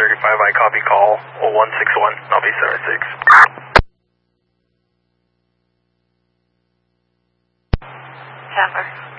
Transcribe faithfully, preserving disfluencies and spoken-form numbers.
thirty-five, I copy call one six one, I'll be seven six. Hammer.